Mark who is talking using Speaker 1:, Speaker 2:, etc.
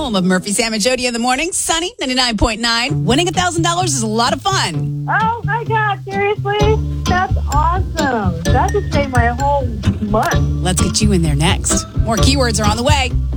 Speaker 1: home of Murphy, Sam, and Jody in the morning. Sunny, 99.9. Winning $1,000 is a lot of fun.
Speaker 2: Oh, my God. Seriously? That's awesome. That could save my whole month.
Speaker 1: Let's get you in there next. More keywords are on the way.